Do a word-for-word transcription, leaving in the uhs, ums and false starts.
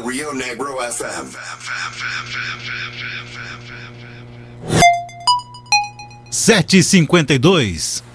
Rio Negro F M. sete e cinquenta e dois.